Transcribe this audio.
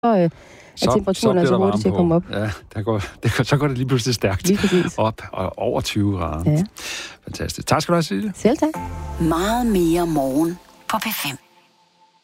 er temperaturen altså hurtigt til at komme op. Ja, så går det lige pludselig stærkt op og over 20 grader. Ja. Fantastisk. Tak skal du have, Silje. Selv tak. Meget mere morgen på P5.